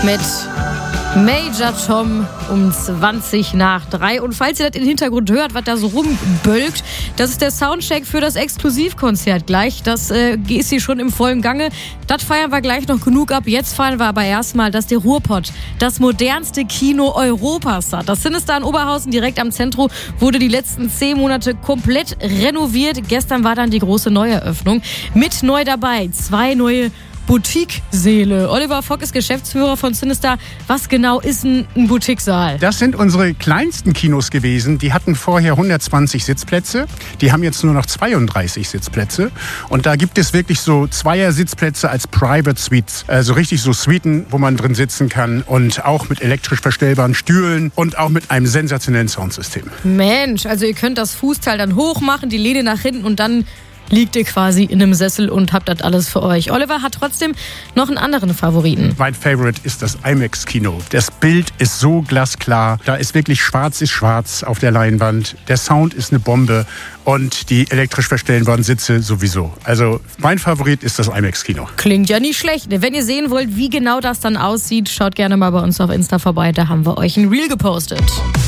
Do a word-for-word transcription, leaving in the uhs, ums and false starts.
mit Major Tom um zwanzig nach drei. Und falls ihr das im Hintergrund hört, was da so rumbölkt, das ist der Soundcheck für das Exklusivkonzert gleich. Das äh, ist hier schon im vollen Gange. Das feiern wir gleich noch genug ab. Jetzt feiern wir aber erstmal, dass der Ruhrpott das modernste Kino Europas hat. Das Sinister in Oberhausen, direkt am Zentrum, wurde die letzten zehn Monate komplett renoviert. Gestern war dann die große Neueröffnung. Mit neu dabei zwei neue Boutique-Säle. Oliver Fock ist Geschäftsführer von Sinister. Was genau ist ein, ein Boutique-Saal? Das sind unsere kleinsten Kinos gewesen. Die hatten vorher hundertzwanzig Sitzplätze. Die haben jetzt nur noch zweiunddreißig Sitzplätze. Und da gibt es wirklich so Zweier-Sitzplätze als Private Suites. Also richtig so Suiten, wo man drin sitzen kann. Und auch mit elektrisch verstellbaren Stühlen und auch mit einem sensationellen Soundsystem. Mensch, also ihr könnt das Fußteil dann hoch machen, die Lehne nach hinten und dann liegt ihr quasi in einem Sessel und habt das alles für euch. Oliver hat trotzdem noch einen anderen Favoriten. Mein Favorite ist das IMAX-Kino. Das Bild ist so glasklar. Da ist wirklich schwarz ist schwarz auf der Leinwand. Der Sound ist eine Bombe und die elektrisch verstellbaren Sitze sowieso. Also mein Favorit ist das IMAX-Kino. Klingt ja nicht schlecht. Wenn ihr sehen wollt, wie genau das dann aussieht, schaut gerne mal bei uns auf Insta vorbei. Da haben wir euch ein Reel gepostet.